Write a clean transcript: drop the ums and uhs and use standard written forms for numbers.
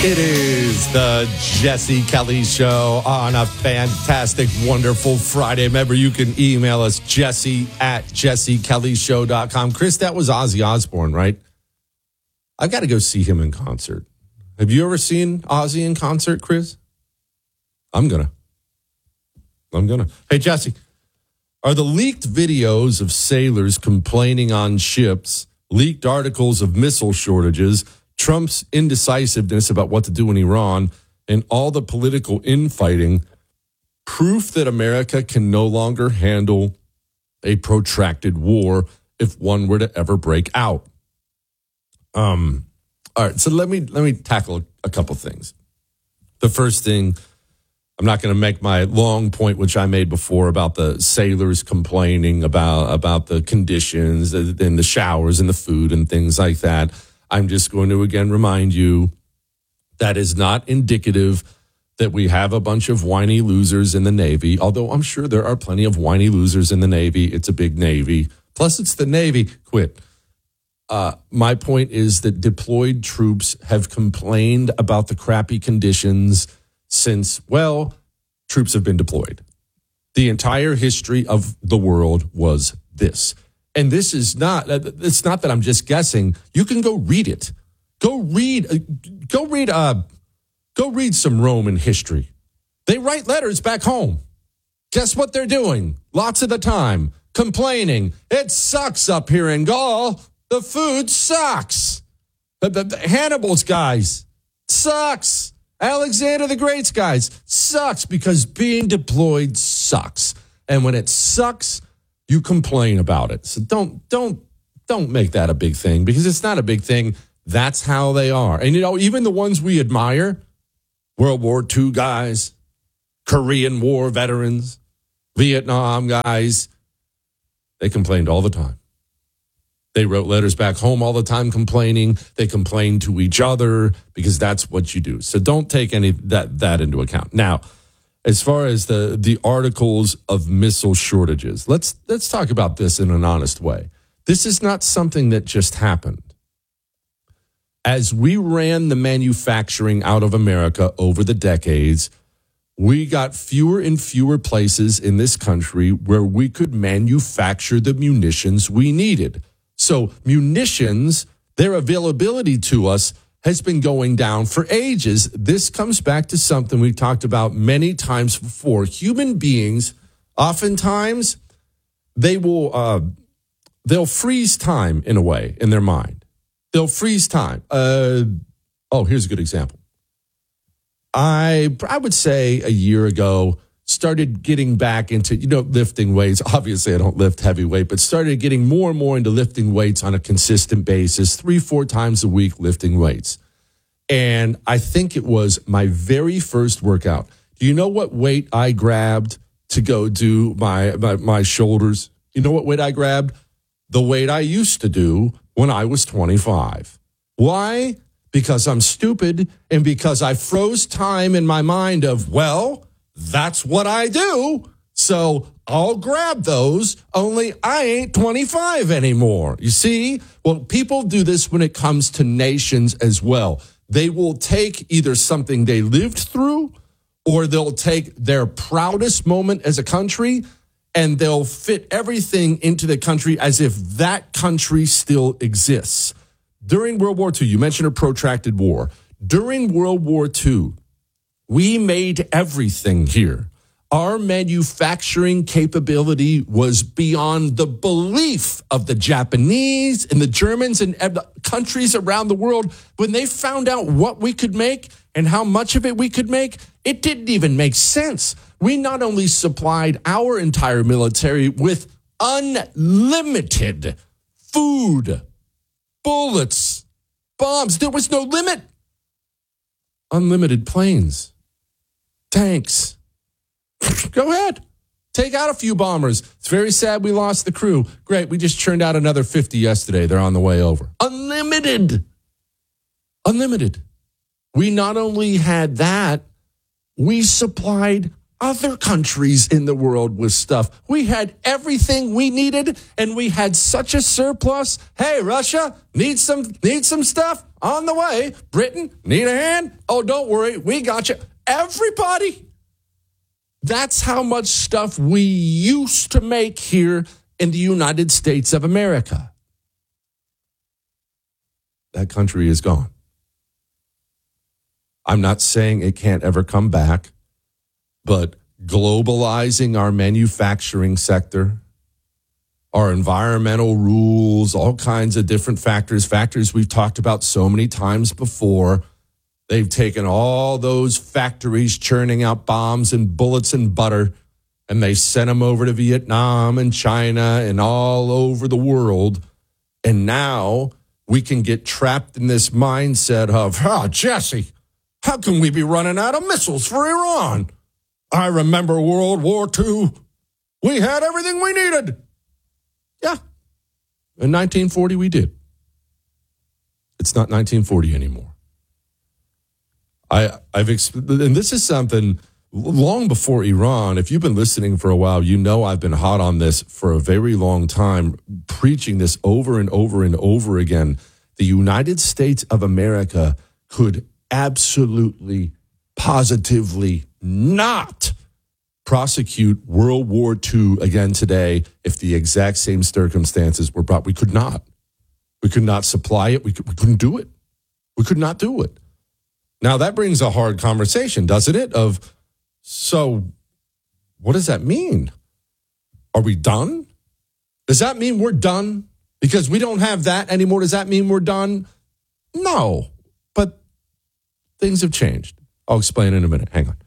It is the Jesse Kelly Show on a fantastic, wonderful Friday. Remember, you can email us, jesse@jessekellyshow.com. Chris, that was Ozzy Osbourne, right? I've got to go see him in concert. Have you ever seen Ozzy in concert, Chris? I'm gonna. Hey, Jesse, are the leaked videos of sailors complaining on ships, leaked articles of missile shortages, Trump's indecisiveness about what to do in Iran, and all the political infighting proof that America can no longer handle a protracted war if one were to ever break out? All right, so let me tackle a couple things. The first thing, I'm not going to make my long point, which I made before, about the sailors complaining about the conditions and the showers and the food and things like that. I'm just going to, again, remind you that is not indicative that we have a bunch of whiny losers in the Navy, although I'm sure there are plenty of whiny losers in the Navy. It's a big Navy. Plus, it's the Navy. Quit. My point is that deployed troops have complained about the crappy conditions since, well, troops have been deployed. The entire history of the world was this. And this is not, it's not that I'm just guessing. You can go read it. Go read some Roman history. They write letters back home. Guess what they're doing? Lots of the time, complaining. It sucks up here in Gaul. The food sucks. Hannibal's guys sucks. Alexander the Great's guys sucks because being deployed sucks. And when it sucks, you complain about it. So don't make that a big thing, because it's not a big thing. That's how they are. And, even the ones we admire, World War II guys, Korean War veterans, Vietnam guys, they complained all the time. They wrote letters back home all the time complaining. They complained to each other because that's what you do. So don't take any that into account. Now, as far as the articles of missile shortages, let's talk about this in an honest way. This is not something that just happened. As we ran the manufacturing out of America over the decades, we got fewer and fewer places in this country where we could manufacture the munitions we needed. So munitions, their availability to us has been going down for ages. This comes back to something we've talked about many times before. Human beings, oftentimes, they'll freeze time in a way in their mind. They'll freeze time. Here's a good example. I would say a year ago, started getting back into, lifting weights. Obviously, I don't lift heavy weight, but started getting more and more into lifting weights on a consistent basis, 3-4 times a week lifting weights. And I think it was my very first workout. Do you know what weight I grabbed to go do my shoulders? You know what weight I grabbed? The weight I used to do when I was 25. Why? Because I'm stupid, and because I froze time in my mind of, well, that's what I do, so I'll grab those, only I ain't 25 anymore. You see? Well, people do this when it comes to nations as well. They will take either something they lived through, or they'll take their proudest moment as a country, and they'll fit everything into the country as if that country still exists. During World War II, you mentioned a protracted war. During World War II, we made everything here. Our manufacturing capability was beyond the belief of the Japanese and the Germans and countries around the world. When they found out what we could make and how much of it we could make, it didn't even make sense. We not only supplied our entire military with unlimited food, bullets, bombs. There was no limit. Unlimited planes, tanks. Go ahead. Take out a few bombers. It's very sad we lost the crew. Great, we just churned out another 50 yesterday. They're on the way over. Unlimited. We not only had that, we supplied other countries in the world with stuff. We had everything we needed, and we had such a surplus. Hey, Russia, need some stuff? on the way. Britain, need a hand? Oh, don't worry, we got you. Everybody. That's how much stuff we used to make here in the United States of America. That country is gone. I'm not saying it can't ever come back, but globalizing our manufacturing sector, our environmental rules, all kinds of different factors we've talked about so many times before. They've taken all those factories churning out bombs and bullets and butter, and they sent them over to Vietnam and China and all over the world. And now we can get trapped in this mindset of, Jesse, how can we be running out of missiles for Iran? I remember World War II. We had everything we needed. Yeah. In 1940, we did. It's not 1940 anymore. And this is something long before Iran. If you've been listening for a while, you know I've been hot on this for a very long time, preaching this over and over and over again. The United States of America could absolutely, positively not prosecute World War II again today if the exact same circumstances were brought. We could not. We could not supply it. We couldn't do it. We could not do it. Now, that brings a hard conversation, doesn't it? So what does that mean? Are we done? Does that mean we're done? Because we don't have that anymore, does that mean we're done? No, but things have changed. I'll explain in a minute. Hang on.